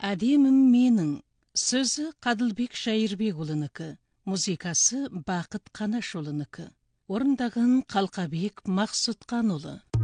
Әдемім менің. Сөзі Қадылбек Шайырбекұлынікі, музыкасы Бақыт Қанашұлынікі. Орындаған Қалқабек Мақсұтқанұлы.